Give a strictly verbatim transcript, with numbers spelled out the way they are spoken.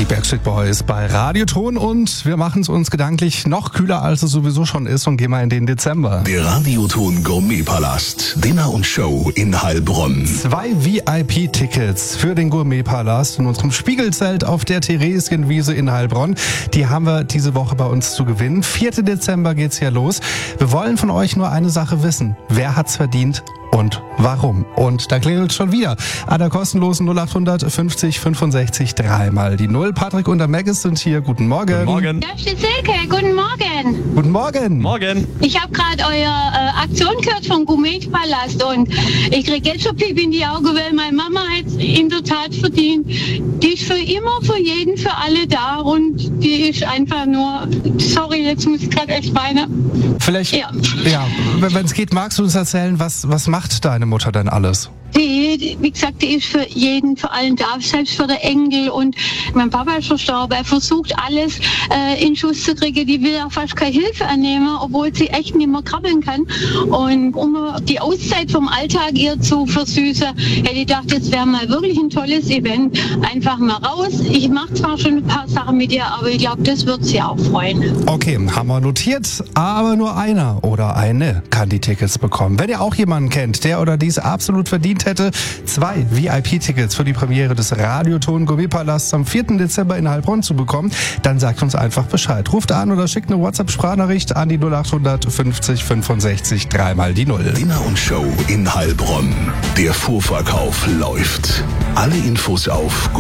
Backstreet Boys bei Radioton und wir machen es uns gedanklich noch kühler, als es sowieso schon ist und gehen mal in den Dezember. Der Radioton Gourmetpalast, Dinner und Show in Heilbronn. Zwei V I P-Tickets für den Gourmetpalast in unserem Spiegelzelt auf der Theresienwiese in Heilbronn. Die haben wir diese Woche bei uns zu gewinnen. vierten Dezember geht's hier los. Wir wollen von euch nur eine Sache wissen. Wer hat's verdient? Und warum? Und da klingelt schon wieder an der kostenlosen null acht fünfzig fünfundsechzig dreimal die Null. Patrick und der Maggis sind hier. Guten Morgen. Guten Morgen. Da steht Silke. Guten Morgen. Guten Morgen. Morgen. Ich habe gerade eure äh, Aktion gehört vom Gourmetpalast und ich kriege jetzt schon Pipi in die Augen, weil meine Mama hat es in der Tat verdient. Die ist für immer, für jeden, für alle da und die ist einfach nur, sorry, jetzt muss ich gerade echt weinen. Vielleicht, ja, ja wenn es geht, magst du uns erzählen, was, was macht deine Mutter denn alles? Die, wie gesagt, die ist für jeden, für allen da, selbst für den Enkel. Und mein Papa ist verstorben. Er versucht alles äh, in Schuss zu kriegen. Die will auch fast keine Hilfe annehmen, obwohl sie echt nicht mehr krabbeln kann. Und um die Auszeit vom Alltag ihr zu versüßen, hätte ich gedacht, jetzt wäre mal wirklich ein tolles Event. Einfach mal raus. Ich mache zwar schon ein paar Sachen mit ihr, aber ich glaube, das wird sie auch freuen. Okay, haben wir notiert. Aber nur einer oder eine kann die Tickets bekommen. Wenn ihr auch jemanden kennt, der oder dies absolut verdient hätte, zwei V I P-Tickets für die Premiere des Radioton Gourmetpalasts am vierten Dezember in Heilbronn zu bekommen, dann sagt uns einfach Bescheid. Ruft an oder schickt eine WhatsApp-Sprachnachricht an die null acht fünfzig fünfundsechzig dreimal die Null. Dinner und Show in Heilbronn. Der Vorverkauf läuft. Alle Infos auf